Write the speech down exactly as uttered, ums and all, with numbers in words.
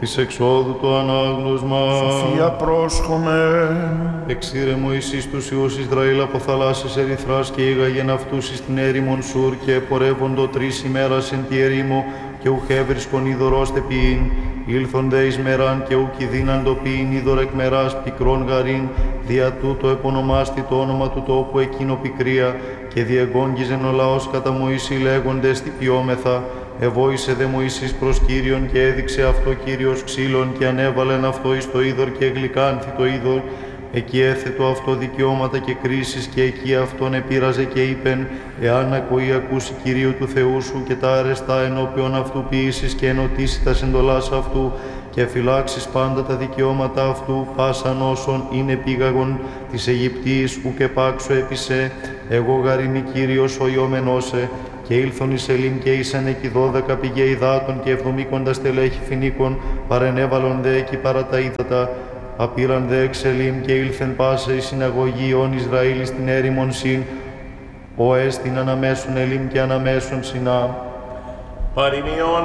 της εξόδου το ανάγνωσμα. Σοφία πρόσχομαι. Εξήρε Μωυσής τους Υιούς Ισραήλ από θαλάσσης ερυθράς και ήγαγεν αυτούς εις την έρημον Σουρ και πορεύοντο τρεις ημέρας εν τη ερήμο και ουκ έβρισκον είδωρ ώστε ποιήν. Ήλθον δε εις μεράν και ουκ ειδήναν το ποιήν είδωρ εκ μεράς πικρόν γαρήν, δια τούτο επωνομάστη το όνομα του τόπου εκείνο πικρία, και διεγόγγιζεν ο λαός κατά Μωυσή λέγοντες τι ποιόμεθα. Εβόησε δε Μωυσής προς Κύριον και έδειξε αυτό Κύριος ξύλων και ανέβαλεν αυτό εις το είδωρ και γλυκάνθη το είδωρ. Εκεί έθετο αυτό δικαιώματα και κρίσεις και εκεί αυτόν επήραζε και είπεν, εάν ακοή ακούσει Κυρίου του Θεού σου και τα αρεστά ενώπιον αυτού ποιήσεις και ενωτήσει τα συντολάς αυτού και φυλάξεις πάντα τα δικαιώματα αυτού, πάσαν όσων είναι πήγαγον της Αιγυπτής ουκ επάξω έπισε, εγώ γαριμη Κύριος ο ιωμενώσε. Και ήλθον εις Ελίμ και ήσαν εκεί δώδεκα πηγέ υδάτων και εβδομήκοντα στελέχη φοινίκων, παρενέβαλον δε εκεί παρά τα ύδατα. Απήραν δε εξ Ελίμ και ήλθεν πάσε η συναγωγή ον Ισραήλ στην έρημον Συν, ο έστιν αναμέσων Ελίμ και αναμέσων Σινά. Παροιμιών